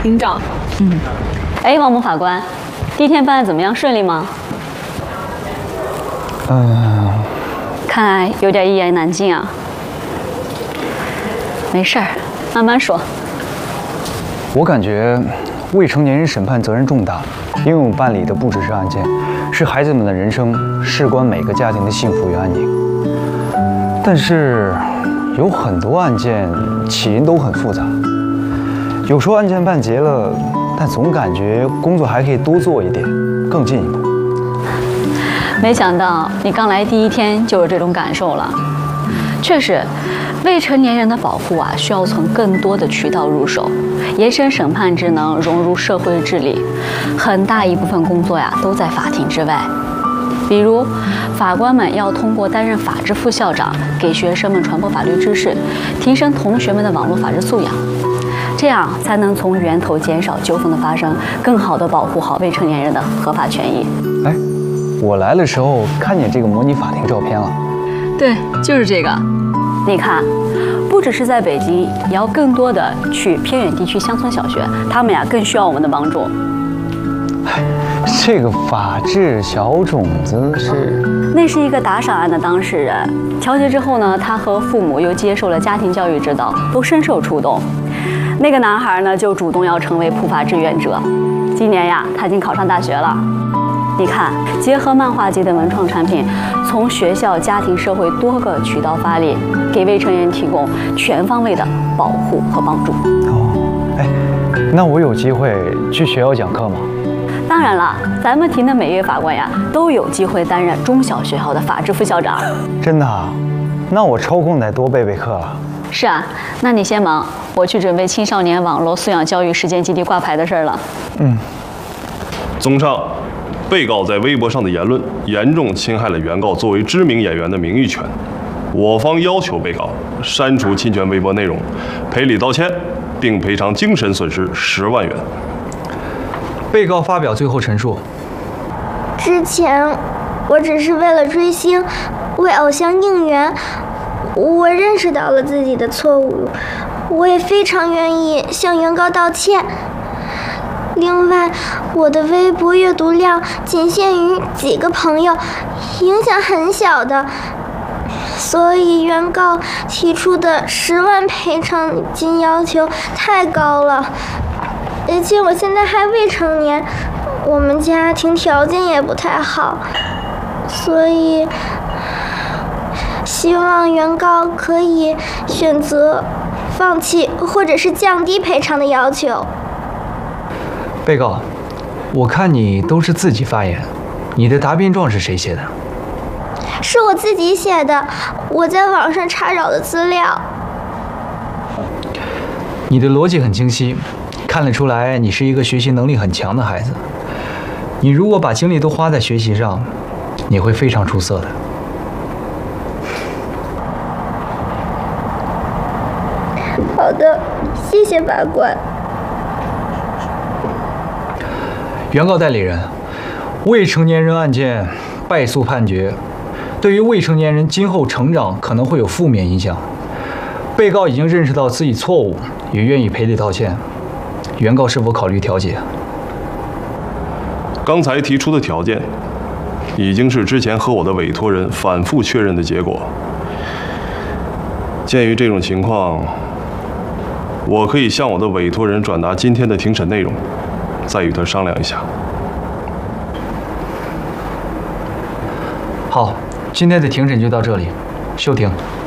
庭长。 哎，王某法官，第一天办案怎么样？顺利吗？看来有点一言难尽啊。没事儿，慢慢说。 我感觉未成年人审判责任重大，因为我们办理的不只是案件，是孩子们的人生，事关每个家庭的幸福与安宁。但是有很多案件起因都很复杂，有时候案件办结了，但总感觉工作还可以多做一点，更进一步。 没想到你刚来第一天就有这种感受了。确实，未成年人的保护啊，需要从更多的渠道入手，延伸审判职能，融入社会治理。很大一部分工作呀，都在法庭之外。比如，法官们要通过担任法治副校长，给学生们传播法律知识，提升同学们的网络法治素养，这样才能从源头减少纠纷的发生，更好地保护好未成年人的合法权益。 哎，我来的时候看见这个模拟法庭照片了。 对，就是这个。 你看，不只是在北京，也要更多的去偏远地区乡村小学，他们呀更需要我们的帮助。 这个法治小种子是？ 那是一个打赏案的当事人，调解之后呢，他和父母又接受了家庭教育指导，都深受触动。那个男孩呢，就主动要成为普法志愿者。今年呀，他已经考上大学了。你看，结合漫画级的文创产品，从学校、家庭、社会多个渠道发力，给未成年人提供全方位的保护和帮助。 哦，哎，那我有机会去学校讲课吗？ 当然了，咱们庭的每位法官呀，都有机会担任中小学校的法治副校长。 真的啊？那我抽空得多备备课了。 是啊，那你先忙，我去准备青少年网络素养教育实践基地挂牌的事儿了。 综上，被告在微博上的言论严重侵害了原告作为知名演员的名誉权，我方要求被告删除侵权微博内容，赔礼道歉，并赔偿精神损失10万元。 被告发表最后陈述。 之前我只是为了追星，为偶像应援，我认识到了自己的错误，我也非常愿意向原告道歉。另外，我的微博阅读量仅限于几个朋友，影响很小的，所以原告提出的10万赔偿金要求太高了。而且我现在还未成年，我们家庭条件也不太好，所以希望原告可以选择放弃或者是降低赔偿的要求。 被告，我看你都是自己发言，你的答辩状是谁写的？ 是我自己写的，我在网上查找的资料。 你的逻辑很清晰，看得出来你是一个学习能力很强的孩子。你如果把精力都花在学习上，你会非常出色的。 好的，谢谢法官。 原告代理人，未成年人案件败诉判决，对于未成年人今后成长可能会有负面影响。被告已经认识到自己错误，也愿意赔礼道歉。原告是否考虑调解？ 刚才提出的条件，已经是之前和我的委托人反复确认的结果。鉴于这种情况，我可以向我的委托人转达今天的庭审内容，再与他商量一下。 好，今天的庭审就到这里，休庭。